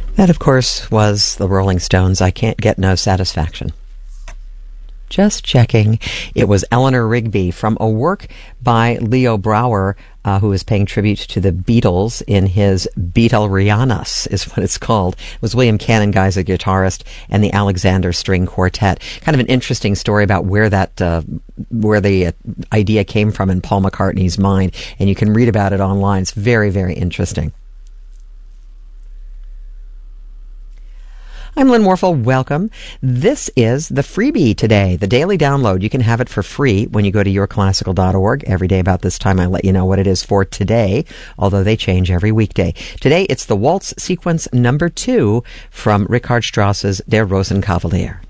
That, of course, was the Rolling Stones' I Can't Get No Satisfaction. Just checking. It was Eleanor Rigby from a work by Leo Brouwer, who is paying tribute to the Beatles in his Beatlerianas, is what it's called. It was William Cannon Guy's a guitarist, and the Alexander String Quartet. Kind of an interesting story about where the idea came from in Paul McCartney's mind, and you can read about it online. It's very, very interesting. I'm Lynn Warfel. Welcome. This is the freebie today, the daily download. You can have it for free when you go to yourclassical.org. Every day about this time, I let you know what it is for today, although they change every weekday. Today, it's the waltz sequence number 2 from Richard Strauss's Der Rosenkavalier.